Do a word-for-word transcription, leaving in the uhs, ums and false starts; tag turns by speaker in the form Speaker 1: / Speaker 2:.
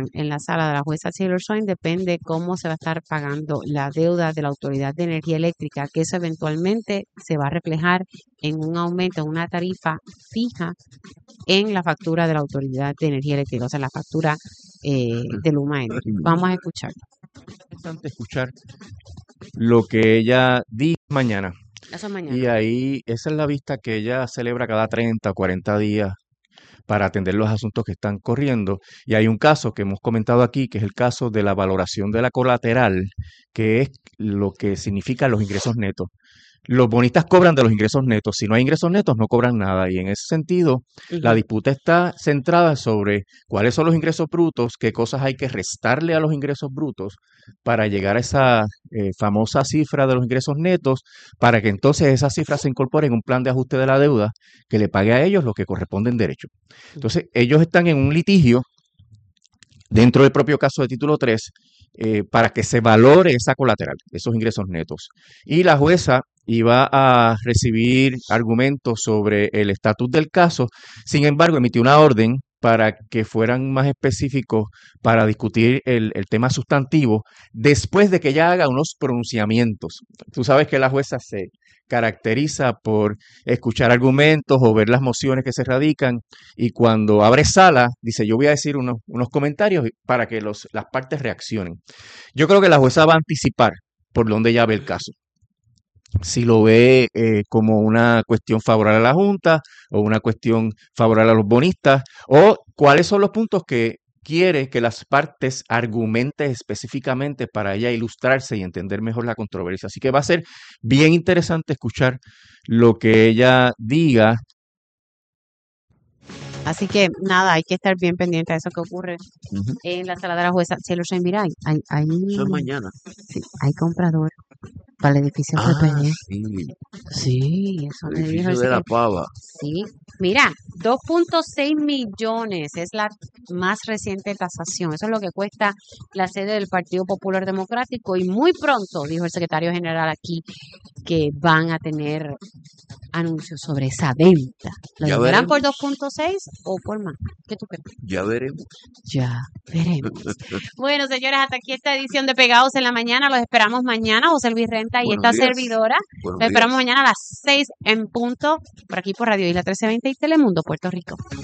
Speaker 1: en, en la sala de la jueza Taylor Swain depende cómo se va a estar pagando la deuda de la Autoridad de Energía Eléctrica, que eso eventualmente se va a reflejar en un aumento, en una tarifa fija en la factura de la Autoridad de Energía Eléctrica, o sea, la factura eh, de Luma Energy. Vamos a escuchar.
Speaker 2: Es interesante escuchar lo que ella dice mañana.
Speaker 1: Eso es mañana.
Speaker 2: Y ahí, esa es la vista que ella celebra cada treinta o cuarenta días para atender los asuntos que están corriendo. Y hay un caso que hemos comentado aquí, que es el caso de la valoración de la colateral, que es lo que significa los ingresos netos. Los bonistas cobran de los ingresos netos. Si no hay ingresos netos, no cobran nada. Y en ese sentido,
Speaker 1: Ujú.
Speaker 2: la disputa está centrada sobre cuáles son los ingresos brutos, qué cosas hay que restarle a los ingresos brutos para llegar a esa eh, famosa cifra de los ingresos netos, para que entonces esa cifra se incorpore en un plan de ajuste de la deuda que le pague a ellos lo que corresponde en derecho. Entonces, ellos están en un litigio dentro del propio caso de título tres eh, para que se valore esa colateral, esos ingresos netos. Y la jueza iba a recibir argumentos sobre el estatus del caso, sin embargo, emitió una orden para que fueran más específicos para discutir el, el tema sustantivo después de que ella haga unos pronunciamientos. Tú sabes que la jueza se caracteriza por escuchar argumentos o ver las mociones que se radican y cuando abre sala dice yo voy a decir unos, unos comentarios para que los, las partes reaccionen. Yo creo que la jueza va a anticipar por dónde ella ve el caso. Si lo ve eh, como una cuestión favorable a la Junta o una cuestión favorable a los bonistas, o cuáles son los puntos que quiere que las partes argumenten específicamente para ella ilustrarse y entender mejor la controversia. Así que va a ser bien interesante escuchar lo que ella diga.
Speaker 1: Así que nada, hay que estar bien pendiente a eso que ocurre
Speaker 2: Ujú.
Speaker 1: en la sala de la jueza Taylor Swain. Mira, hay, hay, hay,
Speaker 3: Eso es mañana.
Speaker 1: sí, hay comprador para el edificio
Speaker 3: Ah,
Speaker 1: P P D.
Speaker 3: sí.
Speaker 1: Sí, eso
Speaker 3: El
Speaker 1: me dijo
Speaker 3: edificio
Speaker 1: el
Speaker 3: de la
Speaker 1: secretario.
Speaker 3: Pava.
Speaker 1: Sí, mira, dos punto seis millones es la más reciente tasación. Eso es lo que cuesta la sede del Partido Popular Democrático y muy pronto, dijo el secretario general aquí, que van a tener anuncios sobre esa venta. ¿Lo
Speaker 3: Ya
Speaker 1: venderán
Speaker 3: veremos.
Speaker 1: por dos punto seis o por más? ¿Qué tú crees?
Speaker 3: Ya veremos.
Speaker 1: Ya veremos. Bueno, señores, hasta aquí esta edición de Pegados en la Mañana. Los esperamos mañana, José Luis Renta y
Speaker 3: Buenos
Speaker 1: esta
Speaker 3: días.
Speaker 1: servidora.
Speaker 3: Buenos
Speaker 1: Los esperamos
Speaker 3: días.
Speaker 1: mañana a las seis en punto, por aquí por Radio Isla trece veinte y Telemundo, Puerto Rico.